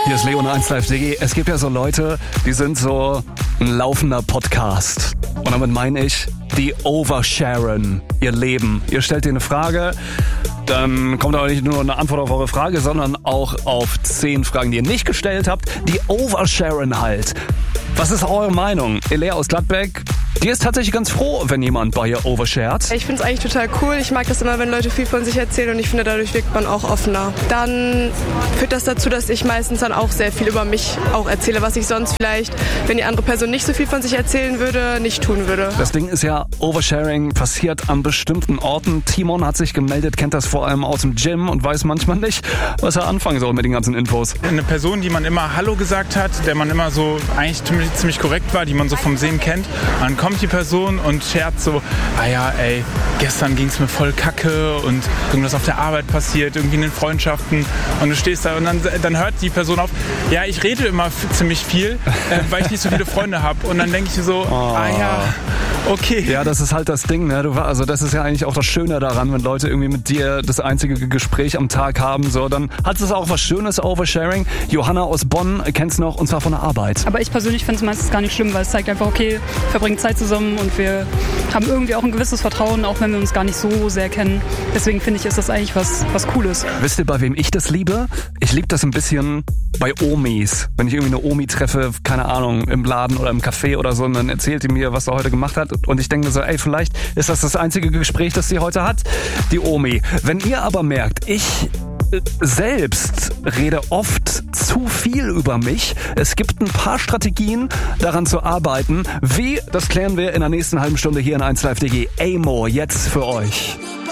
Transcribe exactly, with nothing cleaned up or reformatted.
Hier ist Leon eins Live D G. Es gibt ja so Leute, die sind so ein laufender Podcast. Und damit meine ich, die oversharen ihr Leben. Ihr stellt dir eine Frage, dann kommt aber nicht nur eine Antwort auf eure Frage, sondern auch auf zehn Fragen, die ihr nicht gestellt habt. Die oversharen halt. Was ist eure Meinung? Elea aus Gladbeck, die ist tatsächlich ganz froh, wenn jemand bei ihr overshared. Ich finde es eigentlich total cool. Ich mag das immer, wenn Leute viel von sich erzählen und ich finde, dadurch wirkt man auch offener. Dann führt das dazu, dass ich meistens dann auch sehr viel über mich auch erzähle, was ich sonst vielleicht, wenn die andere Person nicht so viel von sich erzählen würde, nicht tun würde. Das Ding ist ja, Oversharing passiert an bestimmten Orten. Timon hat sich gemeldet, kennt das vor allem aus dem Gym und weiß manchmal nicht, was er anfangen soll mit den ganzen Infos. Eine Person, die man immer Hallo gesagt hat, der man immer so eigentlich ziemlich korrekt war, die man so vom Sehen kennt. Dann kommt die Person und scherzt so, ah ja, ey, gestern ging's mir voll kacke und irgendwas auf der Arbeit passiert, irgendwie in den Freundschaften und du stehst da und dann, dann hört die Person auf, ja, ich rede immer f- ziemlich viel, äh, weil ich nicht so viele Freunde habe und dann denke ich mir so, oh. ah ja, okay. Ja, das ist halt das Ding, ne? Du, also das ist ja eigentlich auch das Schöne daran, wenn Leute irgendwie mit dir das einzige Gespräch am Tag haben, so, dann hat es auch was Schönes, Oversharing. Johanna aus Bonn kennst noch, und zwar von der Arbeit. Aber ich persönlich finde es meistens gar nicht schlimm, weil es zeigt einfach, okay, wir verbringen Zeit zusammen und wir haben irgendwie auch ein gewisses Vertrauen, auch wenn wir uns gar nicht so sehr kennen. Deswegen finde ich, ist das eigentlich was, was Cooles. Wisst ihr, bei wem ich das liebe? Ich liebe das ein bisschen bei Omis. Wenn ich irgendwie eine Omi treffe, keine Ahnung, im Laden oder im Café oder so, und dann erzählt die mir, was er heute gemacht hat. Und ich denke mir so, ey, vielleicht ist das das einzige Gespräch, das sie heute hat, die Omi. Wenn ihr aber merkt, ich selbst rede oft zu viel über mich. Es gibt ein paar Strategien, daran zu arbeiten. Wie? Das klären wir in der nächsten halben Stunde hier in eins Live D G. Amo, jetzt für euch.